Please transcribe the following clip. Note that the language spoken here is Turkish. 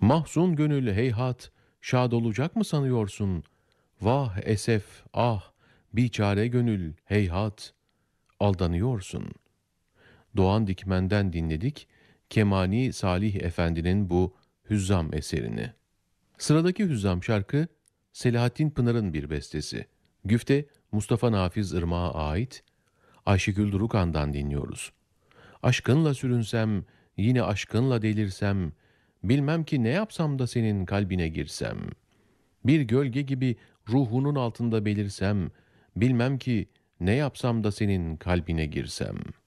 Mahzun gönül heyhat, şad olacak mı sanıyorsun? Vah esef, ah, biçare gönül heyhat, aldanıyorsun. Doğan Dikmen'den dinledik, Kemani Salih Efendi'nin bu Hüzzam eserini. Sıradaki Hüzzam şarkı, Selahattin Pınar'ın bir bestesi. Güfte, Mustafa Nafiz Irmak'a ait, Ayşegül Durukan'dan dinliyoruz. Aşkınla sürünsem, yine aşkınla delirsem, bilmem ki ne yapsam da senin kalbine girsem. Bir gölge gibi ruhunun altında belirsem, bilmem ki ne yapsam da senin kalbine girsem.''